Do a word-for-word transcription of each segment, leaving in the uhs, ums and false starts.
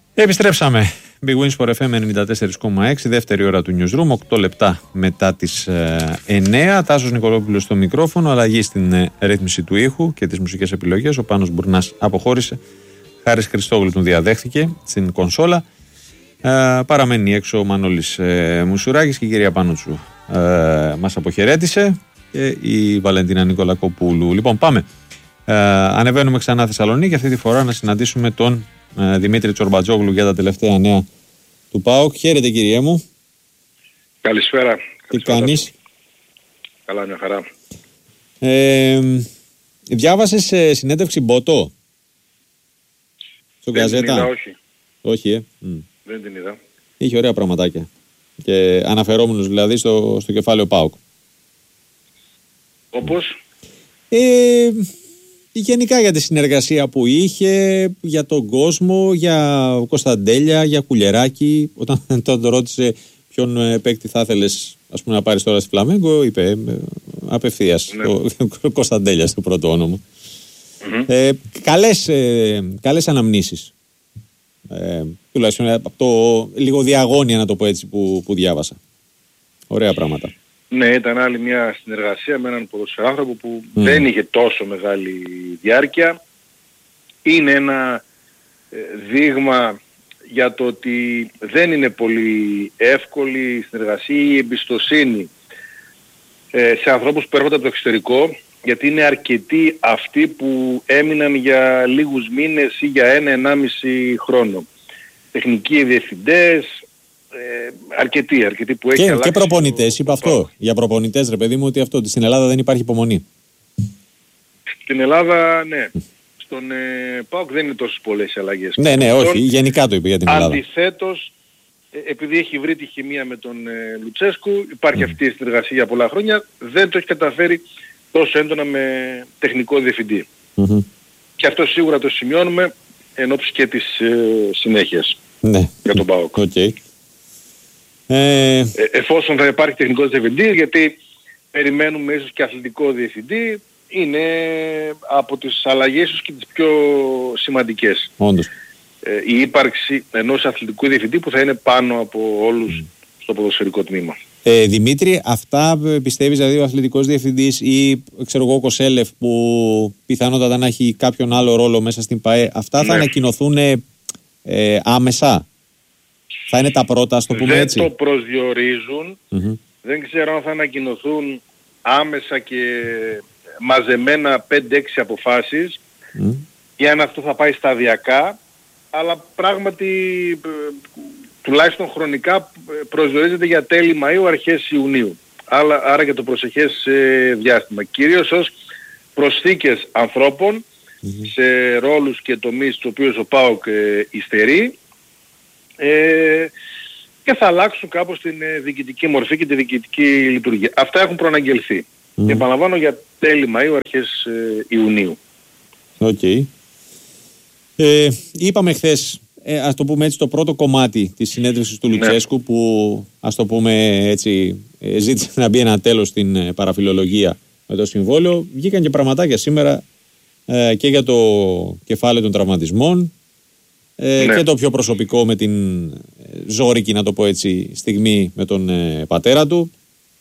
Επιστρέψαμε. Big Win Sport εφ εμ ενενήντα τέσσερα κόμμα έξι, δεύτερη ώρα του Newsroom, οκτώ λεπτά μετά τις ε, εννέα. Τάσος Νικολόπουλος στο μικρόφωνο, αλλαγή στην ε, ρύθμιση του ήχου και τις μουσικές επιλογές. Ο Πάνος Μπουρνάς αποχώρησε. Χάρης Χριστόγλου τον διαδέχθηκε στην κονσόλα. Ε, παραμένει έξω ο Μανώλης ε, Μουσουράκης και η κυρία Πάνωτσου ε, μας αποχαιρέτησε και η Βαλεντίνα Νικολακοπούλου. Λοιπόν, πάμε. Ε, ανεβαίνουμε ξανά Θεσσαλονίκη, αυτή τη φορά να συναντήσουμε τον ε, Δημήτρη Τσορμπατζόγλου για τα τελευταία νέα του ΠΑΟΚ. Χαίρετε, κυριέ μου. Καλησπέρα. Τι κάνεις? Καλά, μια χαρά. Ε, διάβασες ε, συνέντευξη Μπότο στον Δεν Γκαζέτα? την είδα, όχι. Όχι, ε. Δεν την είδα. Είχε ωραία πραγματάκια. Και αναφερόμενος δηλαδή στο, στο κεφάλαιο ΠΑΟΚ. Όπως? Ε, γενικά για τη συνεργασία που είχε, για τον κόσμο, για Κωνσταντέλια, για Κουλιεράκη. Όταν τον ρώτησε ποιον παίκτη θα ήθελες, ας πούμε, να πάρεις τώρα στη Φλαμέγκο, είπε απευθείας ναι. ο Κωνσταντέλια στο πρώτο όνομα. Mm-hmm. Ε, καλές, ε, καλές αναμνήσεις. Ε, τουλάχιστον από το λίγο διαγώνια, να το πω έτσι, που, που διάβασα. Ωραία πράγματα. Ναι, ήταν άλλη μια συνεργασία με έναν ποδοσφαιράνθρωπο που mm. δεν είχε τόσο μεγάλη διάρκεια. Είναι ένα ε, δείγμα για το ότι δεν είναι πολύ εύκολη η συνεργασία ή η εμπιστοσύνη ε, σε ανθρώπους που έρχονται από το εξωτερικό, γιατί είναι αρκετοί αυτοί που έμειναν για λίγους μήνες ή για ένα, ενάμιση χρόνο. Τεχνικοί διευθυντές, ε, αρκετοί, αρκετοί που έχει και, αλλάξει. Και προπονητές, το... είπα αυτό. Για προπονητές, ρε παιδί μου, ότι αυτό, ότι στην Ελλάδα δεν υπάρχει υπομονή. Στην Ελλάδα, ναι. Στον ε, ΠΑΟΚ δεν είναι τόσες πολλές αλλαγές. Ναι, ναι, όχι. Γενικά το είπε για την Ελλάδα. Αντιθέτως, ε, επειδή έχει βρει τη χημεία με τον ε, Λουτσέσκου, υπάρχει mm. αυτή η συνεργασία για πολλά χρόνια, δεν το έχει καταφέρει τόσο έντονα με τεχνικό διευθυντή. Mm-hmm. Και αυτό σίγουρα το σημειώνουμε εν ώψη και της ε, συνέχειας ναι. για τον ΠΑΟΚ. Okay. Ε... Ε, εφόσον θα υπάρχει τεχνικός διευθυντής, γιατί περιμένουμε ίσως και αθλητικό διευθυντή, είναι από τις αλλαγές ίσως και τις πιο σημαντικές. Όντως. Ε, η ύπαρξη ενός αθλητικού διευθυντή που θα είναι πάνω από όλους mm. στο ποδοσφαιρικό τμήμα. Ε, Δημήτρη, αυτά πιστεύεις, δηλαδή ο αθλητικός διευθυντής ή ξέρω εγώ ο Κοσέλεφ που πιθανότατα να έχει κάποιον άλλο ρόλο μέσα στην ΠΑΕ, αυτά ναι. θα ανακοινωθούν ε, άμεσα? Θα είναι τα πρώτα, ας το πούμε δεν έτσι? Δεν το προσδιορίζουν. Mm-hmm. Δεν ξέρω αν θα ανακοινωθούν άμεσα και μαζεμένα πέντε έξι αποφάσεις mm. ή αν αυτό θα πάει σταδιακά. Αλλά πράγματι τουλάχιστον χρονικά προσδιορίζεται για τέλη Μαΐου, αρχές Ιουνίου. Άρα, άρα και το προσεχές ε, διάστημα. Κυρίως ως προσθήκες ανθρώπων mm-hmm. σε ρόλους και τομείς του οποίους ο ΠΑΟΚ ε, υστερεί ε, και θα αλλάξουν κάπως την ε, διοικητική μορφή και τη διοικητική λειτουργία. Αυτά έχουν προαναγγελθεί. Mm-hmm. Και επαναλαμβάνω για τέλη Μαΐου, αρχές ε, Ιουνίου. Οκ. Okay. Ε, είπαμε χθες, ε, ας το πούμε έτσι, το πρώτο κομμάτι της συνέντευξης του Λουτσέσκου ναι. που, ας το πούμε έτσι, ε, ζήτησε να μπει ένα τέλος στην ε, παραφιλολογία με το συμβόλαιο. Βγήκαν και πραγματάκια σήμερα ε, και για το κεφάλαιο των τραυματισμών ε, ναι. και το πιο προσωπικό με την ε, ζώρικη, να το πω έτσι, στιγμή με τον ε, πατέρα του.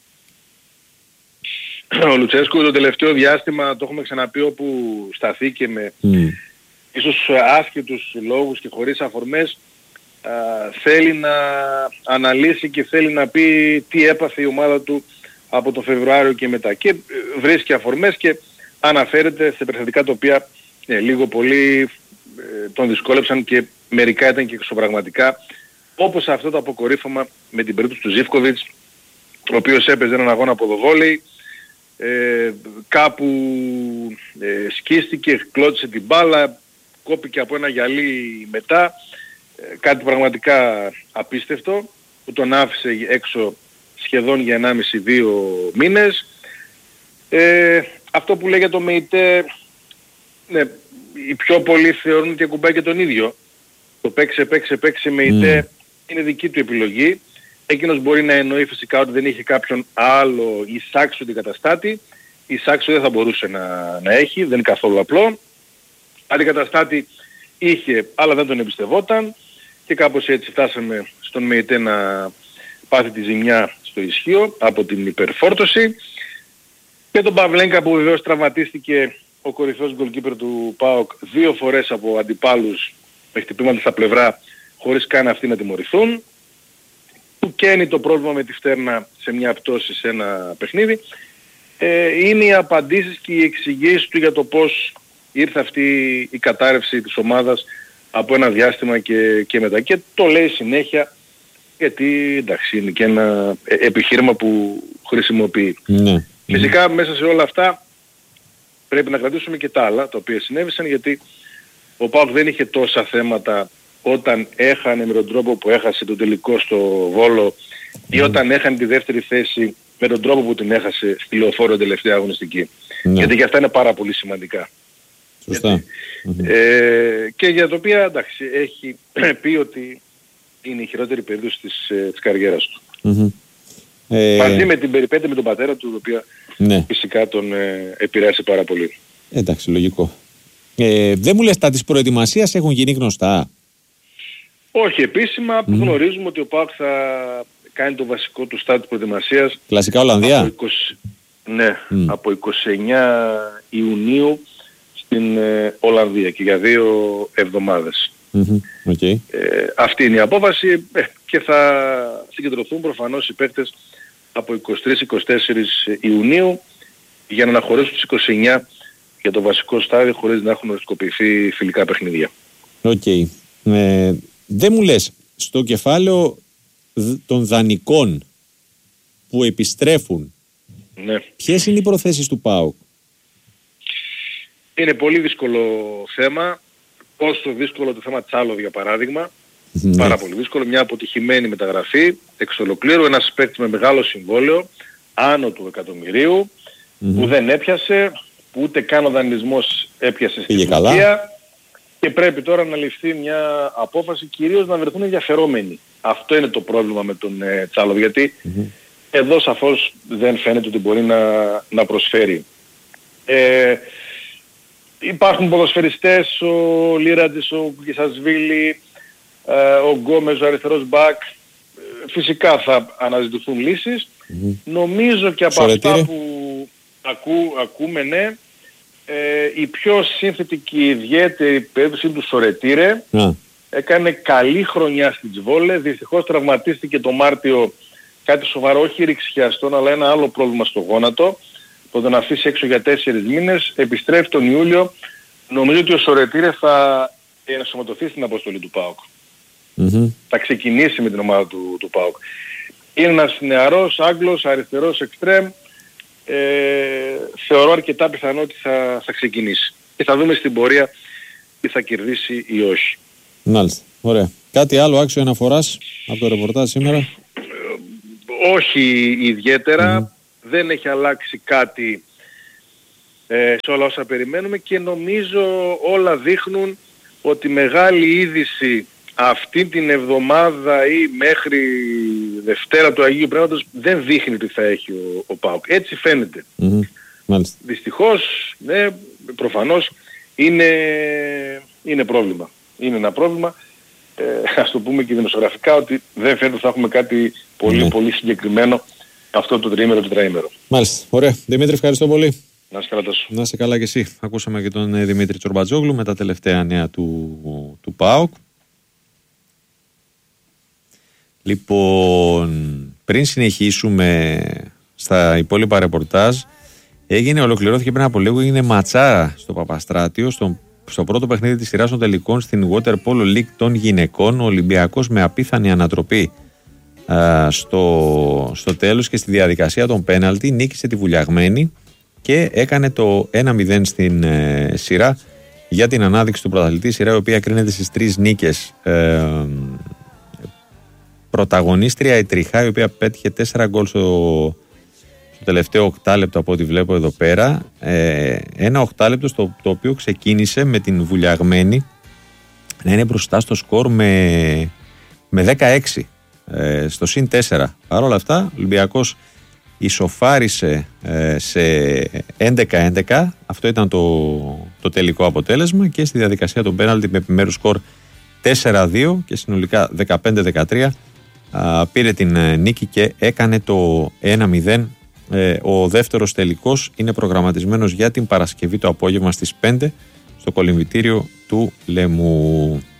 Ο Λουτσέσκου το τελευταίο διάστημα, το έχουμε ξαναπεί, όπου σταθήκε με... Mm. ίσως άσχετους λόγους και χωρίς αφορμές, α, θέλει να αναλύσει και θέλει να πει τι έπαθε η ομάδα του από τον Φεβρουάριο και μετά. Και βρίσκει αφορμές και αναφέρεται σε περιστατικά τα οποία ε, λίγο πολύ ε, τον δυσκόλεψαν και μερικά ήταν και εξωπραγματικά, όπως αυτό το αποκορύφωμα με την περίπτωση του Ζίβκοβιτς, ο οποίος έπαιζε έναν αγώνα από το βόλεϊ, ε, κάπου ε, σκίστηκε, κλώτησε την μπάλα, κόπηκε από ένα γυαλί μετά, ε, κάτι πραγματικά απίστευτο, που τον άφησε έξω σχεδόν για ενάμιση με δύο μήνες. Ε, αυτό που λέει για το ΜΕΙΤΕ, ναι, οι πιο πολλοί θεωρούν ότι ακουμπάει και τον ίδιο. Το παίξε, παίξε, παίξε ΜΕΙΤΕ mm. είναι δική του επιλογή. Εκείνος μπορεί να εννοεί φυσικά ότι δεν είχε κάποιον άλλο εισάξιο αντικαταστάτη. Εισάξιο δεν θα μπορούσε να, να έχει, δεν είναι καθόλου απλό. Αντικαταστάτη είχε, αλλά δεν τον εμπιστευόταν. και κάπως έτσι φτάσαμε στον ΜΕΙΤΕ να πάθει τη ζημιά στο ισχύο από την υπερφόρτωση. Και τον Παυλένκα που βεβαίως τραυματίστηκε, ο κορυφαίος γκολκίπερ του ΠΑΟΚ, δύο φορές από αντιπάλους με χτυπήματα στα πλευρά χωρίς καν αυτοί να τιμωρηθούν. Του καίνει το πρόβλημα με τη φτέρνα σε μια πτώση σε ένα παιχνίδι. Ε, είναι οι απαντήσεις και οι εξηγήσεις του για το πώς ήρθε αυτή η κατάρρευση της ομάδας από ένα διάστημα και, και μετά. Και το λέει συνέχεια, γιατί εντάξει είναι και ένα επιχείρημα που χρησιμοποιεί. Ναι. Φυσικά μέσα σε όλα αυτά πρέπει να κρατήσουμε και τα άλλα τα οποία συνέβησαν, γιατί ο ΠΑΟΚ δεν είχε τόσα θέματα όταν έχανε με τον τρόπο που έχασε το τελικό στο Βόλο ή όταν έχανε τη δεύτερη θέση με τον τρόπο που την έχασε στη Λεωφόρο τελευταία αγωνιστική. Ναι. Γιατί και αυτά είναι πάρα πολύ σημαντικά. Σωστά. Mm-hmm. Ε, και για το οποίο εντάξει έχει πει ότι είναι η χειρότερη περίπτωση της, ε, της καριέρας του. Mm-hmm. Ε... Μαζί με την περιπέτεια με τον πατέρα του, η οποία ναι. φυσικά τον ε, επηρέασε πάρα πολύ. Εντάξει, λογικό. Ε, δεν μου λες τα της προετοιμασίας έχουν γίνει γνωστά? Όχι επίσημα, mm. γνωρίζουμε ότι ο ΠΑΟΚ θα κάνει το βασικό του στάδιο της προετοιμασίας. Κλασικά Ολλανδία. Από είκοσι, ναι, mm. από είκοσι εννέα Ιουνίου στην ε, Ολλανδία και για δύο εβδομάδες. Mm-hmm. Okay. Ε, αυτή είναι η απόφαση ε, και θα συγκεντρωθούν προφανώς οι παίκτες από είκοσι τρεις είκοσι τέσσερις Ιουνίου για να αναχωρήσουν τις είκοσι εννέα για το βασικό στάδιο χωρίς να έχουν οριστικοποιηθεί φιλικά παιχνίδια. Οκ. Okay. Ε, δεν μου λες, στο κεφάλαιο των δανεικών που επιστρέφουν, ναι. ποιες είναι οι προθέσεις του ΠΑΟΚ? Είναι πολύ δύσκολο θέμα. Όσο δύσκολο το θέμα Τσάλοβ για παράδειγμα. Ναι. Πάρα πολύ δύσκολο. Μια αποτυχημένη μεταγραφή εξ ολοκλήρου. Ένας παίκτης με μεγάλο συμβόλαιο άνω του εκατομμυρίου mm-hmm. που δεν έπιασε, που ούτε καν ο δανεισμός έπιασε στην Τουρκία. Και πρέπει τώρα να ληφθεί μια απόφαση, κυρίως να βρεθούν ενδιαφερόμενοι. Αυτό είναι το πρόβλημα με τον ε, Τσάλοβ, γιατί mm-hmm. εδώ σαφώς δεν φαίνεται ότι μπορεί να, να προσφέρει. Ε, υπάρχουν ποδοσφαιριστές, ο Λίρατζης, ο Γκισασβίλη, ε, ο Γκόμες, ο αριστερός μπακ. Ε, φυσικά θα αναζητηθούν λύσεις. Mm-hmm. Νομίζω και από Σωρετήρε. αυτά που ακού, ακούμε, ναι, Ε, η πιο σύνθετη και ιδιαίτερη περίπτωση του Σωρετήρε. Yeah. Έκανε καλή χρονιά στην Τσβόλε, δυστυχώς τραυματίστηκε το Μάρτιο, κάτι σοβαρό, όχι ρηξιαστόν, αλλά ένα άλλο πρόβλημα στο γόνατο, το τον αφήσει έξω για τέσσερις μήνες, επιστρέφει τον Ιούλιο. Νομίζω ότι ο Σωρετήρε θα ενσωματωθεί στην αποστολή του ΠΑΟΚ. Mm-hmm. Θα ξεκινήσει με την ομάδα του, του ΠΑΟΚ. Είναι ένας νεαρός, Άγγλος, αριστερός εξτρέμ. Ε, θεωρώ αρκετά πιθανό ότι θα, θα ξεκινήσει. Και θα δούμε στην πορεία τι θα κερδίσει ή όχι. Μάλιστα. Ωραία. Κάτι άλλο άξιο αναφοράς από το ρεπορτάζ σήμερα? Ε, όχι ιδιαίτερα. Mm. Δεν έχει αλλάξει κάτι ε, σε όλα όσα περιμένουμε και νομίζω όλα δείχνουν ότι μεγάλη είδηση αυτή την εβδομάδα ή μέχρι Δευτέρα του Αγίου Πνεύματος δεν δείχνει ότι θα έχει ο, ο ΠΑΟΚ. Έτσι φαίνεται. Mm-hmm. Μάλιστα. Δυστυχώς, ναι, προφανώς είναι, είναι πρόβλημα. Είναι ένα πρόβλημα. Ε, ας το πούμε και δημοσιογραφικά ότι δεν φαίνεται ότι θα έχουμε κάτι πολύ mm-hmm. πολύ συγκεκριμένο αυτό το τριήμερο το τετραήμερο. Μάλιστα. Ωραία. Δημήτρη, ευχαριστώ πολύ. Να είσαι καλά τόσο. Να είσαι καλά και εσύ. Ακούσαμε και τον Δημήτρη Τσορμπατζόγλου με τα τελευταία νέα του, του ΠΑΟΚ. Λοιπόν, πριν συνεχίσουμε στα υπόλοιπα ρεπορτάζ, έγινε, ολοκληρώθηκε πριν από λίγο, έγινε ματσάρα στο Παπαστράτιο, στο, στο πρώτο παιχνίδι της σειράς των τελικών στην Water Polo League των γυναικών. Ο Ολυμπιακός με απίθανη ανατροπή α, στο, στο τέλος και στη διαδικασία των πέναλτι νίκησε τη Βουλιαγμένη και έκανε το ένα μηδέν στην ε, σειρά για την ανάδειξη του πρωταθλητή, σειρά η οποία κρίνεται στις τρεις νίκες. Ε, Πρωταγωνίστρια η Τριχά, η οποία πέτυχε τέσσερα γκολ στο, στο τελευταίο οκτάλεπτο από ό,τι βλέπω εδώ πέρα. Ε, ένα οκτάλεπτο στο το οποίο ξεκίνησε με την Βουλιαγμένη να είναι μπροστά στο σκορ με, με δεκαέξι ε, στο συν τέσσερα. Παρ' όλα αυτά ο Ολυμπιακός ισοφάρισε ε, σε έντεκα έντεκα. Αυτό ήταν το, το τελικό αποτέλεσμα και στη διαδικασία των πέναλτι με επιμέρους σκορ τέσσερα δύο και συνολικά δεκαπέντε δεκατρία. Πήρε την νίκη και έκανε το ένα μηδέν. Ο δεύτερος τελικός είναι προγραμματισμένος για την Παρασκευή το απόγευμα στις πέντε στο κολυμβητήριο του Λεμού.